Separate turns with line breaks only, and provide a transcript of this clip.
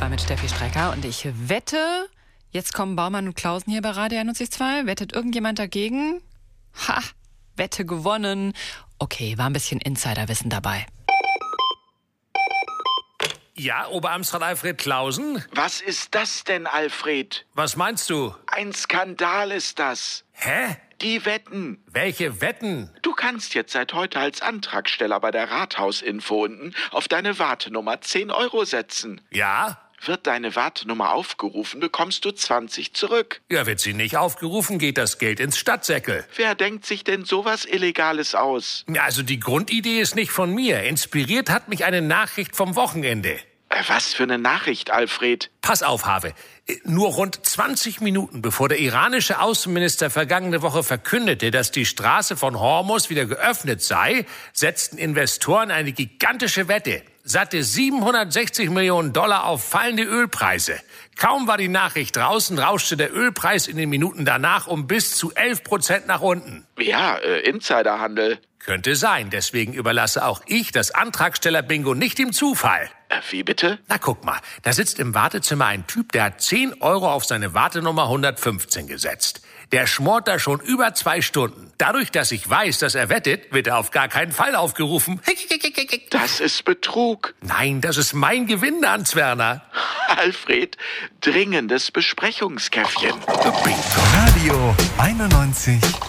91,2 mit Steffi Strecker. Und ich wette, jetzt kommen Baumann und Klausen hier bei Radio 91,2. Wettet irgendjemand dagegen? Ha, Wette gewonnen. Okay, war ein bisschen Insiderwissen dabei.
Ja, Oberamtsrat Alfred Klausen?
Was ist das denn, Alfred?
Was meinst du?
Ein Skandal ist das.
Hä?
Die Wetten.
Welche Wetten?
Du kannst jetzt seit heute als Antragsteller bei der Rathausinfo unten auf deine Wartenummer 10 Euro setzen.
Ja?
Wird deine Wartenummer aufgerufen, bekommst du 20 zurück.
Ja, wird sie nicht aufgerufen, geht das Geld ins Stadtsäckel.
Wer denkt sich denn sowas Illegales aus?
Ja, also die Grundidee ist nicht von mir. Inspiriert hat mich eine Nachricht vom Wochenende.
Was für eine Nachricht, Alfred?
Pass auf, Have. Nur rund 20 Minuten bevor der iranische Außenminister vergangene Woche verkündete, dass die Straße von Hormuz wieder geöffnet sei, setzten Investoren eine gigantische Wette. Satte 760 Millionen Dollar auf fallende Ölpreise. Kaum war die Nachricht draußen, rauschte der Ölpreis in den Minuten danach um bis zu 11% nach unten.
Ja, Insiderhandel.
Könnte sein, deswegen überlasse auch ich das Antragsteller-Bingo nicht dem Zufall.
Wie bitte?
Na guck mal, da sitzt im Wartezimmer ein Typ, der hat 10 Euro auf seine Wartenummer 115 gesetzt. Der schmort da schon über 2 Stunden. Dadurch, dass ich weiß, dass er wettet, wird er auf gar keinen Fall aufgerufen.
Das ist Betrug.
Nein, das ist mein Gewinn, Hans-Werner.
Alfred, dringendes Besprechungskäffchen.
Radio 91,2.